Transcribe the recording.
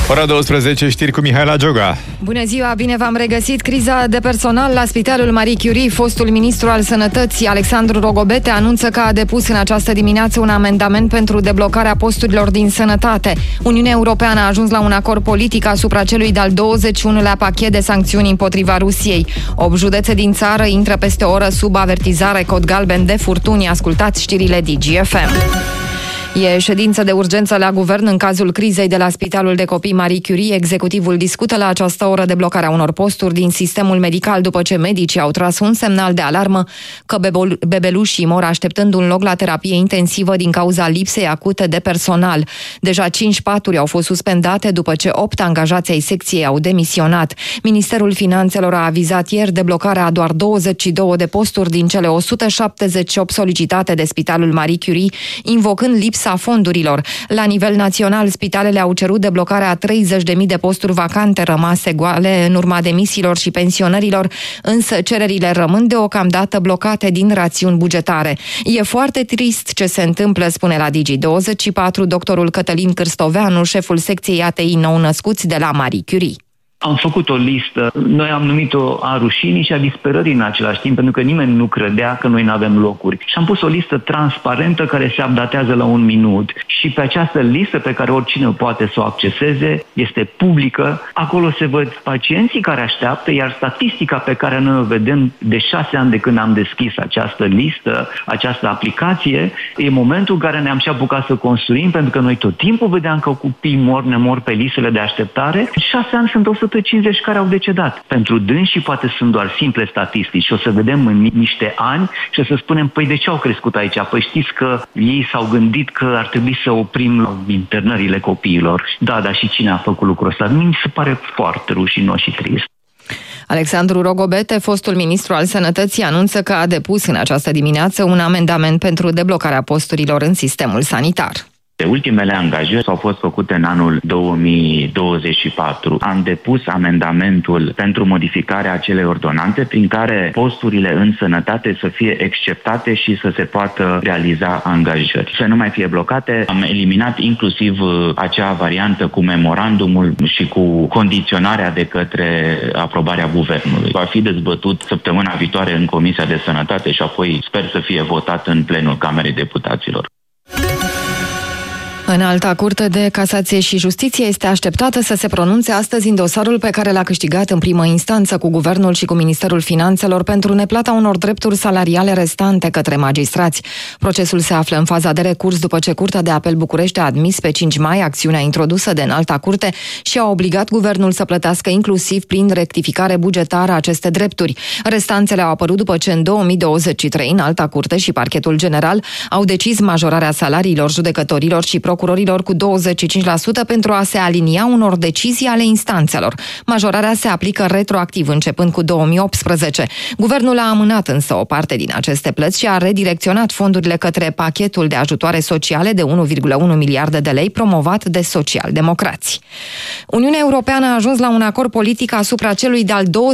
Ora 12, știri cu Mihaela Gioga. Bună ziua, bine v-am regăsit. Criza de personal la Spitalul Marie Curie. Fostul ministru al Sănătății, Alexandru Rogobete, anunță că a depus în această dimineață un amendament pentru deblocarea posturilor din sănătate. Uniunea Europeană a ajuns la un acord politic asupra celui de-al 21-lea pachet de sancțiuni împotriva Rusiei. 8 județe din țară intră peste o oră sub avertizare cod galben de furtuni. Ascultați știrile DGFM. E ședință de urgență la guvern în cazul crizei de la Spitalul de Copii Marie Curie. Executivul discută la această oră deblocarea unor posturi din sistemul medical după ce medicii au tras un semnal de alarmă că bebelușii mor așteptând un loc la terapie intensivă din cauza lipsei acute de personal. Deja 5 paturi au fost suspendate după ce 8 angajați ai secției au demisionat. Ministerul Finanțelor a avizat ieri deblocarea a doar 22 de posturi din cele 178 solicitate de Spitalul Marie Curie, invocând lipsa fondurilor. La nivel național, spitalele au cerut deblocarea a 30.000 de posturi vacante rămase goale în urma demisiilor și pensionărilor, însă cererile rămân deocamdată blocate din rațiuni bugetare. E foarte trist ce se întâmplă, spune la Digi24 doctorul Cătălin Cârstoveanu, șeful secției ATI nou-născuți de la Marie Curie. Am făcut o listă, noi am numit-o a rușinii și a disperării în același timp, pentru că nimeni nu credea că noi nu avem locuri. Și am pus o listă transparentă care se updatează la 1 minut și pe această listă pe care oricine poate să o acceseze, este publică. Acolo se văd pacienții care așteaptă, iar statistica pe care noi o vedem de 6 ani de când am deschis această listă, această aplicație, e momentul în care ne-am și apucat să construim, pentru că noi tot timpul vedeam că copiii ne mor pe listele de așteptare. 6 ani sunt 150 care au decedat. Pentru dânsii poate sunt doar simple statistici și o să vedem în niște ani și o să spunem, păi de ce au crescut aici? Păi știți că ei s-au gândit că ar trebui să oprim internările copiilor. Da, dar și cine a făcut lucrul ăsta? Mi se pare foarte rușinos și trist. Alexandru Rogobete, fostul ministru al Sănătății, anunță că a depus în această dimineață un amendament pentru deblocarea posturilor în sistemul sanitar. Ultimele angajări au fost făcute în anul 2024. Am depus amendamentul pentru modificarea acelei ordonanțe prin care posturile în sănătate să fie exceptate și să se poată realiza angajări. Să nu mai fie blocate. Am eliminat inclusiv acea variantă cu memorandumul și cu condiționarea de către aprobarea guvernului. Va fi dezbătut săptămâna viitoare în Comisia de Sănătate și apoi sper să fie votat în plenul Camerei Deputaților. Înalta Curte de Casație și Justiție este așteptată să se pronunțe astăzi în dosarul pe care l-a câștigat în primă instanță cu Guvernul și cu Ministerul Finanțelor pentru neplata unor drepturi salariale restante către magistrați. Procesul se află în faza de recurs după ce Curtea de Apel București a admis pe 5 mai acțiunea introdusă de Înalta Curte și a obligat Guvernul să plătească inclusiv prin rectificare bugetară aceste drepturi. Restanțele au apărut după ce în 2023 Înalta Curte și Parchetul General au decis majorarea salariilor judecătorilor și procurorilor cu 25% pentru a se alinia unor decizii ale instanțelor. Majorarea se aplică retroactiv începând cu 2018. Guvernul a amânat însă o parte din aceste plăți și a redirecționat fondurile către pachetul de ajutoare sociale de 1,1 miliarde de lei promovat de socialdemocrați. Uniunea Europeană a ajuns la un acord politic asupra celui de-al